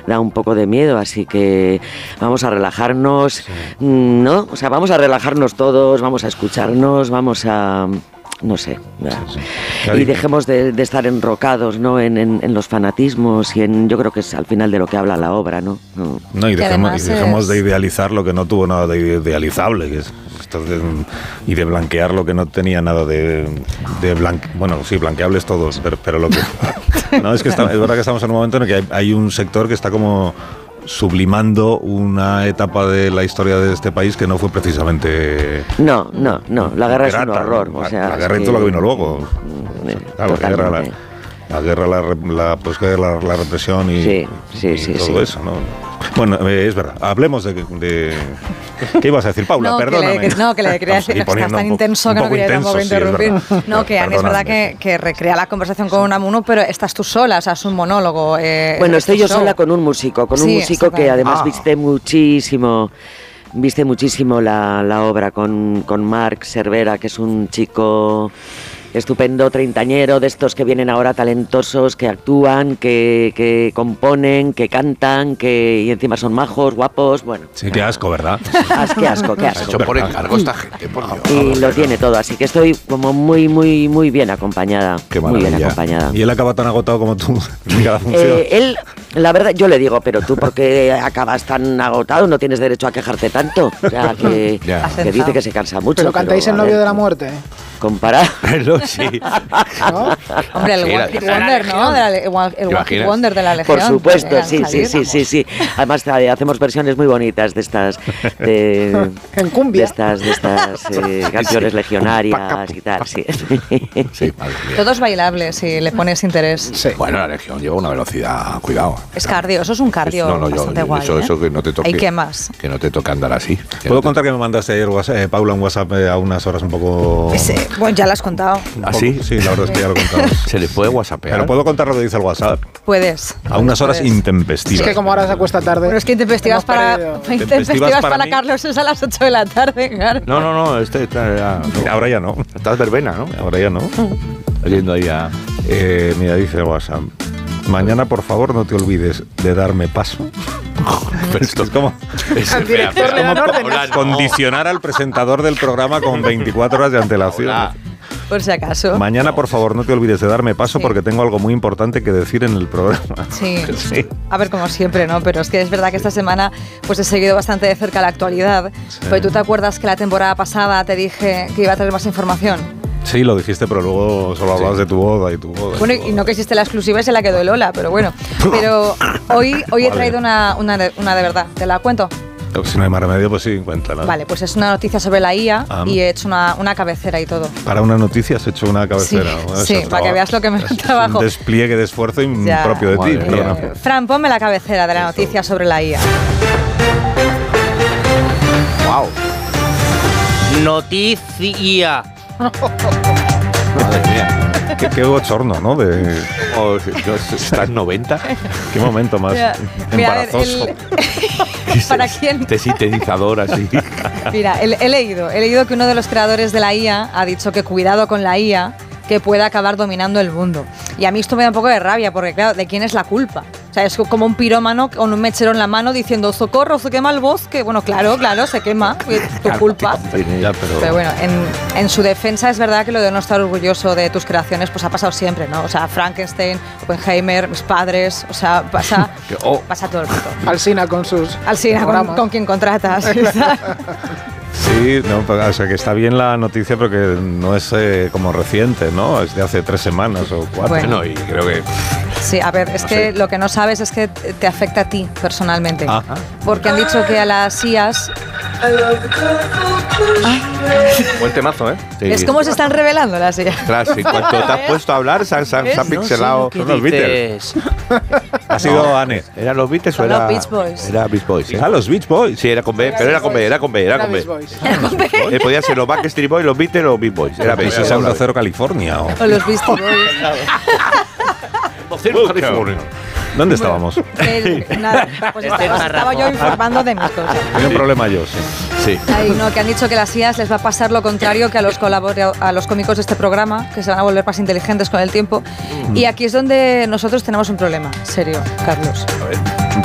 da un poco de miedo, así que vamos a relajarnos, ¿no? O sea, vamos a relajarnos todos, vamos a escucharnos, vamos a... no sé, y dejemos de estar enrocados, ¿no? en los fanatismos y yo creo que es al final de lo que habla la obra, ¿no? Y dejemos de idealizar lo que no tuvo nada de idealizable, que es y de blanquear lo que no tenía nada bueno, sí, blanqueables todos, pero lo que no, es que es verdad que estamos en un momento en el que hay un sector que está como sublimando una etapa de la historia de este país que no fue precisamente... No, la guerra es un horror. O sea, la guerra y todo lo que vino luego. La guerra, la represión y todo eso, ¿no? Bueno, es verdad. Hablemos de... ¿Qué ibas a decir, Paula? Perdóname. Que le quería decir, estás tan intenso que no quería tampoco interrumpir. Que Anne es verdad que recrea la conversación con Unamuno, pero estás tú sola, o sea, es un monólogo. Bueno, estoy yo sola con un músico que además viste muchísimo la obra con Marc Cervera, que es un chico estupendo, treintañero, de estos que vienen ahora talentosos, que actúan, que componen, que cantan, y encima son majos, guapos, bueno. Sí, qué asco, ¿verdad? Qué asco. Hecho por encargo esta gente, por Dios. Y lo tiene todo, así que estoy como muy bien acompañada. Qué maravilla. Muy bien acompañada. Y él acaba tan agotado como tú en cada función. Él, la verdad, yo le digo, pero tú, ¿por qué acabas tan agotado? No tienes derecho a quejarte tanto. O sea, que dice que se cansa mucho. Pero cantáis El novio de la muerte. Comparar. Sí. ¿No? Hombre, el One Hit Wonder, ¿no? El One Hit Wonder de la Legión. Por supuesto, sí. Además hacemos versiones muy bonitas de estas en cumbia. De estas canciones legionarias y tal, sí. Todo es bailable si le pones interés. Sí. Bueno, la Legión lleva una velocidad, cuidado. Es cardio, eso es un cardio bastante guay. Eso que no te toque. ¿Y qué más? Que no te toque andar así. ¿Puedo contar que me mandaste ayer, Paula, un WhatsApp a unas horas un poco... Bueno, ya lo has contado. ¿Ah, sí? Sí, la verdad es que ya lo he contado. ¿Se le puede whatsappear? Pero puedo contar lo que dice el WhatsApp. Puedes. A unas horas intempestivas. Es que como ahora se acuesta tarde. Pero es que intempestivas para Carlos es a las 8 de la tarde, claro. No, Ahora ya no. Estás verbena, ¿no? Ahora ya no. Yendo ahí a... Mira, dice WhatsApp. Mañana, por favor, no te olvides de darme paso. Pero esto es como... Al director le dan órdenes. Condicionar al presentador del programa con 24 horas de antelación. Hola. Por si acaso. Mañana, por favor, no te olvides de darme paso porque tengo algo muy importante que decir en el programa. Sí. A ver, como siempre, ¿no? Pero es que es verdad que esta semana pues he seguido bastante de cerca la actualidad. Sí. Pero tú te acuerdas que la temporada pasada te dije que iba a traer más información. Sí, lo dijiste, pero luego solo hablabas de tu boda y tu boda. Bueno, y no que hiciste la exclusiva y se la quedó Lola, pero bueno. Pero hoy he traído una de verdad. ¿Te la cuento? Si no hay más remedio, pues sí, cuéntala. Vale, pues es una noticia sobre la IA y he hecho una cabecera y todo. ¿Para una noticia has hecho una cabecera? Sí, para que veas lo que me trabajo. Un despliegue de esfuerzo propio de ti. Fran, ponme la cabecera de la noticia sobre la IA. ¡Wow! Noticia. Madre mía. Qué bochorno, ¿no? ¿Estás 90? Qué momento más embarazoso. ¿Para quién? Este sintetizador así. Mira, he leído que uno de los creadores de la IA ha dicho que cuidado con la IA, que puede acabar dominando el mundo. Y a mí esto me da un poco de rabia, porque claro, ¿de quién es la culpa? O sea, es como un pirómano con un mechero en la mano diciendo ¡socorro, se quema el bosque! Bueno, claro, se quema, tu culpa. Pero bueno, en su defensa es verdad que lo de no estar orgulloso de tus creaciones pues ha pasado siempre, ¿no? O sea, Frankenstein, Oppenheimer, mis padres, o sea, pasa todo el mundo. Alsina con sus Alsina con quien contratas. Sí, no, o sea que está bien la noticia, pero que no es como reciente, ¿no? Es de hace 3 semanas o 4. Bueno, y creo que... Sí, a ver, es que lo que no sabes es que te afecta a ti personalmente. Ajá. Porque han dicho que a las IAs... Buen temazo, ¿eh? Sí. Es como se están revelando las IAs. Claro, en cuanto te has puesto a hablar, se han pixelado. Son los Beatles. Ha sido Anne. ¿Eran los Beatles o era...? Los Beach Boys. Era Beach Boys. ¿Era los Beach Boys? Sí, era con B, pero era con B. Podía ser los Backstreet Boys, los Beatles o los Beach Boys. Era B. ¿Es Onda Cero California? O los Beastie Boys. ¿Dónde estábamos? Nada, pues estaba yo informando de mis cosas. Tenía un problema yo, sí. Ay, no, que han dicho que a las IAs les va a pasar lo contrario que a los cómicos de este programa, que se van a volver más inteligentes con el tiempo. Y aquí es donde nosotros tenemos un problema serio, Carlos. A ver.